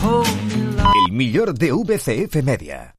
El millor de VCF Media.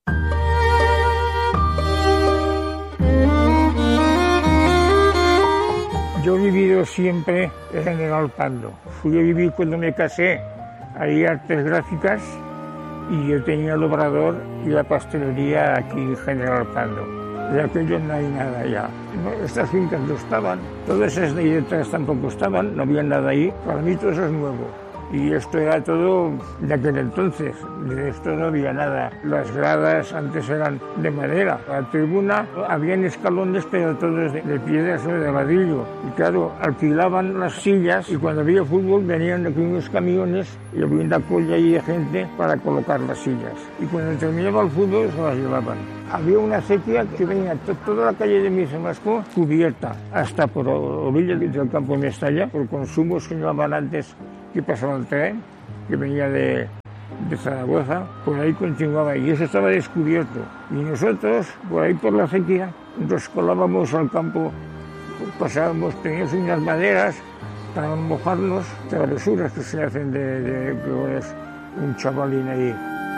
Yo he vivido siempre en General Pando. Fui a vivir cuando me casé, ahí Artes Gráficas, y yo tenía el obrador y la pastelería aquí en General Pando. De aquello no hay nada ya. Estas fincas no estaban, todas esas de ahí detrás tampoco estaban, no había nada ahí. Para mí todo eso es nuevo. Y esto era todo de aquel entonces, de esto no había nada. Las gradas antes eran de madera, la tribuna habían escalones pero todos de piedras o de ladrillo. Y claro, alquilaban las sillas y cuando había fútbol venían aquí unos camiones y había una colla ahí de gente para colocar las sillas. Y cuando terminaba el fútbol se las llevaban. Había una acequia que venía toda la calle de Misemasco cubierta hasta por orillas del campo de Mestalla, por consumos que llevaban antes que pasaba el tren, que venía de Zaragoza, por ahí continuaba y eso estaba descubierto. Y nosotros, por ahí por la acequia, nos colábamos al campo, pasábamos, teníamos unas maderas para mojarnos, travesuras que se hacen de un chavalín ahí.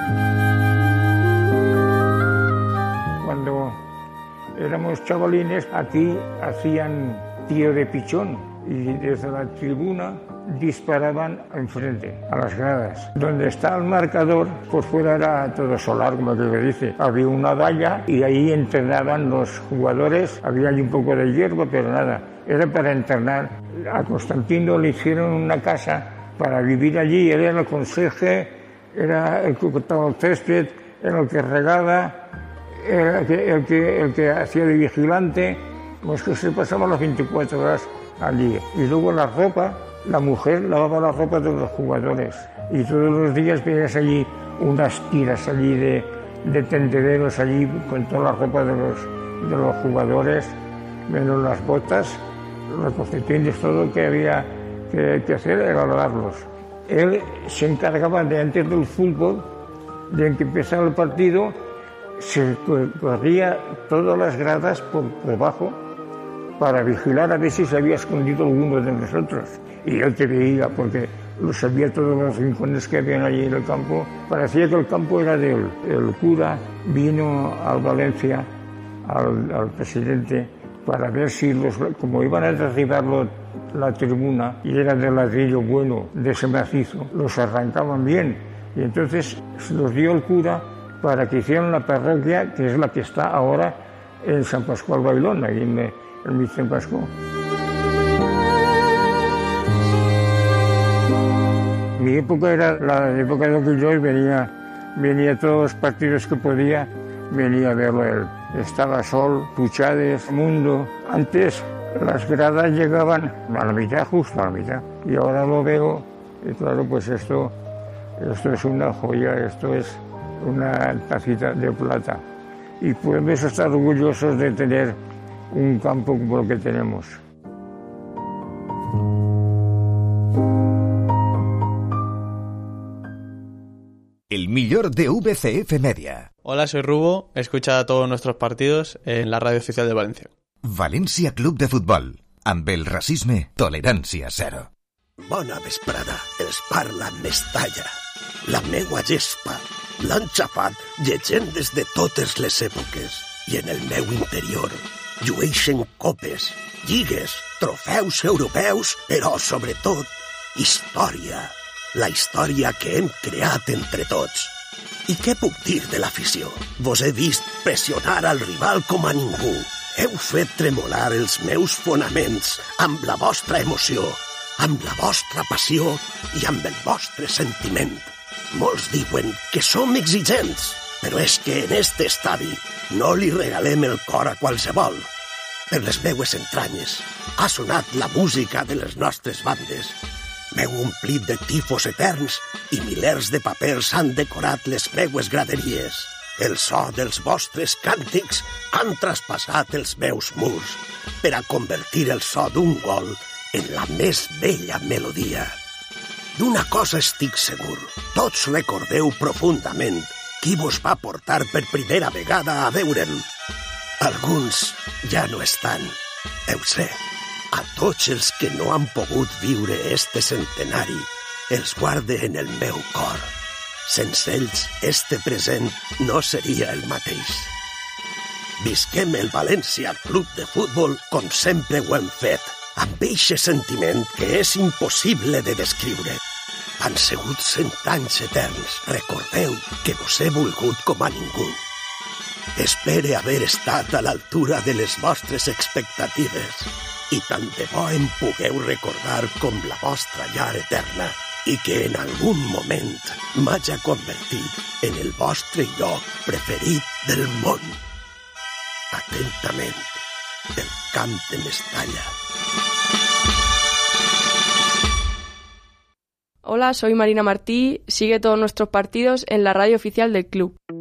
Cuando éramos chavalines, aquí hacían tiro de pichón y desde la tribuna disparaban enfrente, a las gradas. Donde está el marcador, por fuera era todo solar, como que dice. Había una valla y ahí entrenaban los jugadores. Había allí un poco de hierba, pero nada. Era para entrenar. A Constantino le hicieron una casa para vivir allí. Él era el conserje, era el que cortaba el césped, era el que regaba, era el que hacía de vigilante. Pues que se pasaban las 24 horas allí. Y luego la ropa, la mujer lavaba la ropa de los jugadores y todos los días veías allí unas tiras allí de tendederos allí con toda la ropa de los jugadores, menos las botas, los calcetines, todo lo que había que hacer era lavarlos. Él se encargaba de antes del fútbol, de que empezara el partido, se corría todas las gradas por debajo para vigilar a ver si se había escondido alguno de nosotros. Y él te veía, porque lo sabía todos los rincones que habían allí en el campo. Parecía que el campo era de él. El cura vino a Valencia, al presidente, para ver si, como iban a derribarlo la tribuna, y era de ladrillo bueno, de ese macizo, los arrancaban bien. Y entonces se los dio el cura para que hicieran la parroquia, que es la que está ahora en San Pascual Bailón, ahí en Vicente Pascual. Mi época era la época de que yo venía todos los partidos que podía, venía a verlo él. Estaba Sol, Puchades, Mundo. Antes las gradas llegaban a la mitad, justo a la mitad. Y ahora lo veo, y claro, pues esto es una joya, esto es una tacita de plata. Y podemos estar orgullosos de tener un campo como el que tenemos. El millor de VCF Media. Hola, soy Rubo. Escucha todos nuestros partidos en la radio oficial de Valencia. València Club de Futbol. Amb el racisme, tolerància zero. Bona vesprada, els parla Mestalla. La meua gespa l'han xapat llegendes de totes les èpoques i en el meu interior llueixen copes, lligues, trofeus europeus, però sobretot història. La història que hem creat entre tots. I què puc dir de l'afició? Vos he vist pressionar al rival com a ningú. Heu fet tremolar els meus fonaments amb la vostra emoció, amb la vostra passió i amb el vostre sentiment. Molts diuen que som exigents, però és que en este estadi no li regalem el cor a qualsevol. Per les meues entranyes ha sonat la música de les nostres bandes. M'heu omplit de tifos eterns i milers de papers han decorat les meues graderies. El so dels vostres càntics han traspassat els meus murs per a convertir el so d'un gol en la més bella melodia. D'una cosa estic segur, tots recordeu profundament qui vos va portar per primera vegada a veure'm. Alguns ja no estan, ho sé. A tots els que no han pogut viure este centenari, els guarde en el meu cor. Sense ells, este present no seria el mateix. Visquem el València Club de Futbol com sempre ho hem fet, amb eixe sentiment que és impossible de descriure. Han sigut 100 anys eterns. Recordeu que vos he volgut com a ningú. Espere haver estat a l'altura de les vostres expectatives i tant de bo em pugueu recordar com la vostra llar eterna i que en algun moment m'haja convertit en el vostre lloc preferit del món. Atentament, del Camp de Mestalla. Hola, soy Marina Martí. Sigue todos nuestros partidos en la radio oficial del club.